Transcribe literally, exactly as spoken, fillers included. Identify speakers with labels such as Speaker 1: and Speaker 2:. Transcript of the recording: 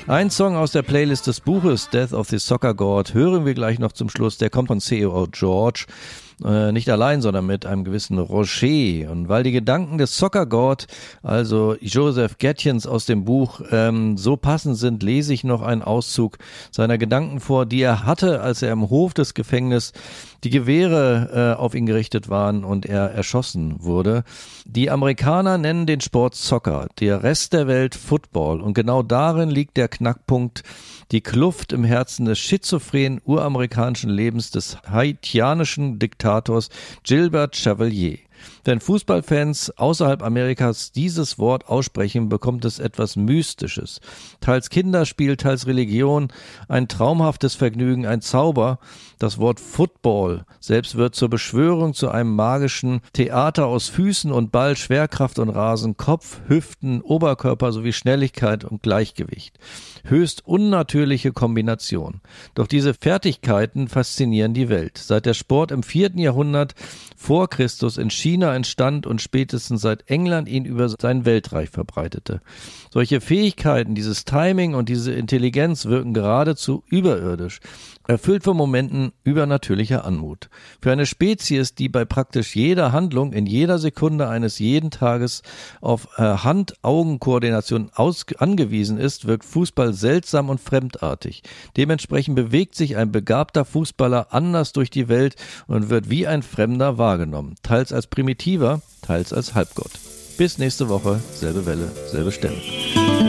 Speaker 1: Ein Song aus der Playlist des Buches Death of the Soccer God hören wir gleich noch zum Schluss. Der kommt von C O George. Äh, nicht allein, sondern mit einem gewissen Rocher. Und weil die Gedanken des Soccer God, also Joseph Gaetjens aus dem Buch, ähm, so passend sind, lese ich noch einen Auszug seiner Gedanken vor, die er hatte, als er im Hof des Gefängnisses die Gewehre äh, auf ihn gerichtet waren und er erschossen wurde. Die Amerikaner nennen den Sport Soccer, der Rest der Welt Football. Und genau darin liegt der Knackpunkt, die Kluft im Herzen des schizophrenen uramerikanischen Lebens des haitianischen Diktators Gilbert Chevalier. Wenn Fußballfans außerhalb Amerikas dieses Wort aussprechen, bekommt es etwas Mystisches. Teils Kinderspiel, teils Religion, ein traumhaftes Vergnügen, ein Zauber. Das Wort Football selbst wird zur Beschwörung, zu einem magischen Theater aus Füßen und Ball, Schwerkraft und Rasen, Kopf, Hüften, Oberkörper sowie Schnelligkeit und Gleichgewicht. Höchst unnatürliche Kombination. Doch diese Fertigkeiten faszinieren die Welt. Seit der Sport im vierten Jahrhundert vor Christus in China entstand und spätestens seit England ihn über sein Weltreich verbreitete. Solche Fähigkeiten, dieses Timing und diese Intelligenz wirken geradezu überirdisch, erfüllt von Momenten übernatürlicher Anmut. Für eine Spezies, die bei praktisch jeder Handlung in jeder Sekunde eines jeden Tages auf äh, Hand-Augen-Koordination aus- angewiesen ist, wirkt Fußball seltsam und fremdartig. Dementsprechend bewegt sich ein begabter Fußballer anders durch die Welt und wird wie ein Fremder wahrgenommen, teils als Primitiver, teils als Halbgott. Bis nächste Woche, selbe Welle, selbe Stelle.